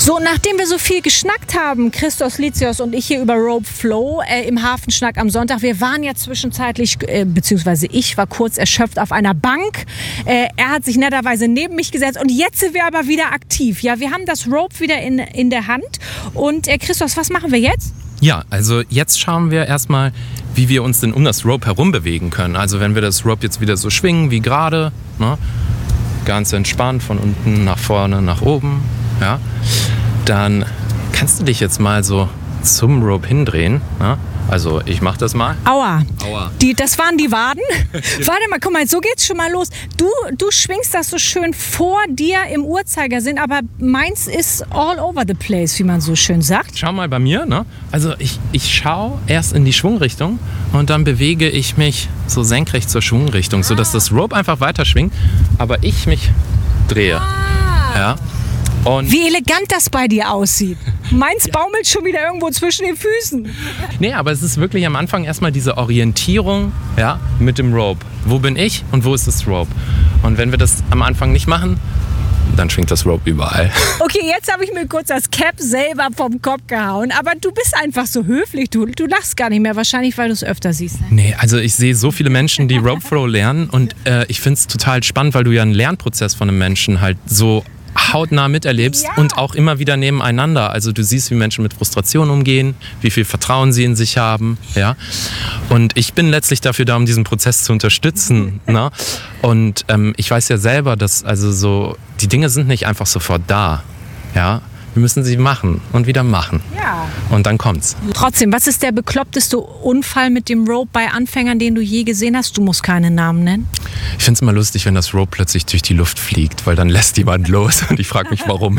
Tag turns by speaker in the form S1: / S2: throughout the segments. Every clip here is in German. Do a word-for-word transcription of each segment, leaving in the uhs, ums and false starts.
S1: So, nachdem wir so viel geschnackt haben, Christos Lizios und ich hier über Rope Flow äh, im Hafenschnack am Sonntag, wir waren ja zwischenzeitlich, äh, beziehungsweise ich war kurz erschöpft auf einer Bank. Äh, er hat sich netterweise neben mich gesetzt und jetzt sind wir aber wieder aktiv. Ja, wir haben das Rope wieder in, in der Hand. Und äh, Christos, was machen wir jetzt?
S2: Ja, also jetzt schauen wir erstmal, wie wir uns denn um das Rope herum bewegen können. Also wenn wir das Rope jetzt wieder so schwingen wie gerade, ne, ganz entspannt von unten nach vorne, nach oben, ja, dann kannst du dich jetzt mal so zum Rope hindrehen. Ne? Also ich mach das mal.
S1: Aua.
S2: Aua.
S1: Die, das waren die Waden. Warte mal, guck mal, so geht's schon mal los. Du, du schwingst das so schön vor dir im Uhrzeigersinn, aber meins ist all over the place, wie man so schön sagt.
S2: Schau mal bei mir. Ne? Also ich, ich schaue erst in die Schwungrichtung und dann bewege ich mich so senkrecht zur Schwungrichtung, sodass das Rope einfach weiter schwingt, aber ich mich drehe.
S1: Ah.
S2: Ja. Und
S1: Wie elegant das bei dir aussieht. Meins baumelt schon wieder irgendwo zwischen den Füßen.
S2: Nee, aber es ist wirklich am Anfang erstmal diese Orientierung, ja, mit dem Rope. Wo bin ich und wo ist das Rope? Und wenn wir das am Anfang nicht machen, dann schwingt das Rope überall.
S1: Okay, jetzt habe ich mir kurz das Cap selber vom Kopf gehauen. Aber du bist einfach so höflich. Du, du lachst gar nicht mehr, wahrscheinlich, weil du es öfter siehst. Ne?
S2: Nee, also ich sehe so viele Menschen, die Rope Flow lernen. Und äh, ich finde es total spannend, weil du ja einen Lernprozess von einem Menschen halt so hautnah miterlebst,
S1: ja,
S2: und auch immer wieder nebeneinander. Also du siehst, wie Menschen mit Frustration umgehen, wie viel Vertrauen sie in sich haben. Ja? Und ich bin letztlich dafür da, um diesen Prozess zu unterstützen. Ne? Und ähm, ich weiß ja selber, dass also so die Dinge sind nicht einfach sofort da. Ja? Wir müssen sie machen und wieder machen.
S1: Ja.
S2: Und dann kommt's.
S1: Trotzdem, was ist der bekloppteste Unfall mit dem Rope bei Anfängern, den du je gesehen hast? Du musst keinen Namen nennen.
S2: Ich finde es immer lustig, wenn das Rope plötzlich durch die Luft fliegt, weil dann lässt jemand los und ich frage mich, warum.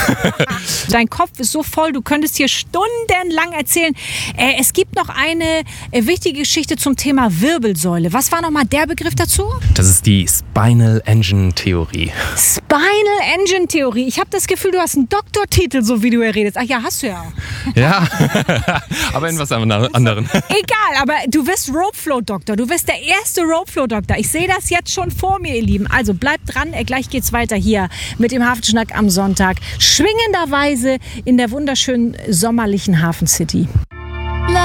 S1: Dein Kopf ist so voll, du könntest hier stundenlang erzählen. Äh, es gibt noch eine äh, wichtige Geschichte zum Thema Wirbelsäule. Was war nochmal der Begriff dazu?
S2: Das ist die Spinal Engine Theorie.
S1: Spinal Engine Theorie. Ich habe das Gefühl, du hast einen Doktortitel, so wie du hier redest. Ach ja, hast du ja.
S2: Ja, aber in was anderen.
S1: Egal, aber du wirst Rope Flow Doktor. Du wirst der erste Rope Flow Doktor. Ich sehe das jetzt schon vor mir, ihr Lieben. Also bleibt dran, gleich geht's weiter hier mit dem Hafenschnack am Sonntag. Schwingenderweise in der wunderschönen sommerlichen Hafen City.